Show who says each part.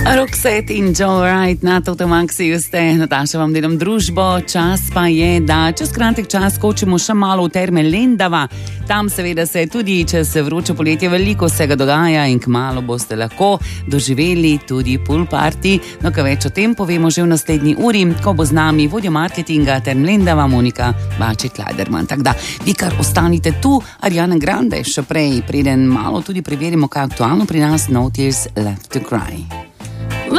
Speaker 1: Roxette in Joe Wright na Totomaxiju ste, Nataša vam delam družbo, čas pa je, da čez kratek čas skočimo še malo v terme Lendava. Tam seveda se tudi čez vroče poletje veliko vsega dogaja in kmalu boste lahko doživeli tudi pool party. No, kaj več o tem povemo že v naslednji uri, ko bo z nami vodja marketinga term Lendava Monika Baček-Lajderman. Tako da, vi kar ostanite tu, Ariana Grande še prej, preden malo tudi preverimo, kaj aktualno pri nas, No Tears Left to Cry.